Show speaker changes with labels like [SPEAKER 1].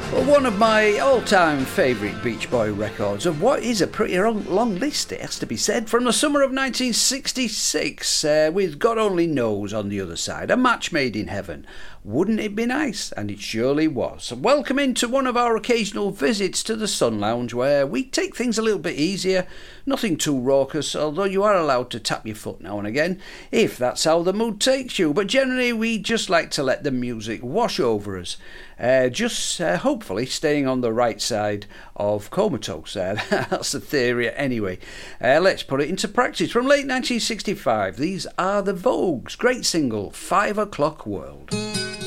[SPEAKER 1] Well, one of my all-time favourite Beach Boy records of what is a pretty long list, it has to be said, from the summer of 1966, with God Only Knows on the other side, a match made in heaven. Wouldn't it be nice? And it surely was. Welcome into one of our occasional visits to the Sun Lounge, where we take things a little bit easier, nothing too raucous, although you are allowed to tap your foot now and again, if that's how the mood takes you. But generally, we just like to let the music wash over us, hopefully staying on the right side of comatose. That's the theory anyway. Let's put it into practice. From late 1965, these are the Vogues' great single, 5 O'Clock World.